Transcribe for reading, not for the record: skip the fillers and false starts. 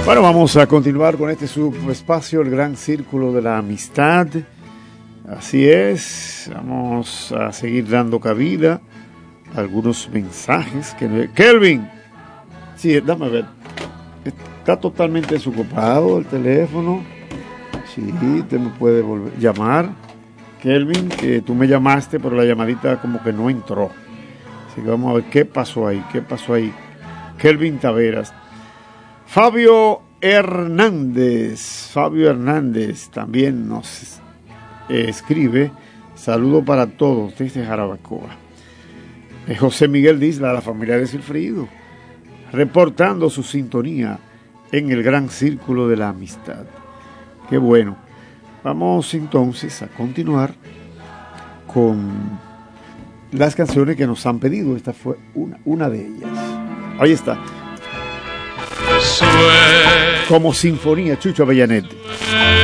Bueno, vamos a continuar con este subespacio, el gran círculo de la amistad. Así es, vamos a seguir dando cabida a algunos mensajes que... Kelvin, sí, dame a ver, está totalmente desocupado el teléfono. Sí, te me puede volver a llamar. Kelvin, que tú me llamaste, pero la llamadita como que no entró. Así que vamos a ver qué pasó ahí. Kelvin Taveras. Fabio Hernández también nos escribe: saludo para todos desde Jarabacoa. José Miguel Disla, la familia de Silfrido, reportando su sintonía en el gran círculo de la amistad. Qué bueno. Vamos entonces a continuar con las canciones que nos han pedido. Esta fue una de ellas. Ahí está. Como sinfonía, Chucho Avellanete.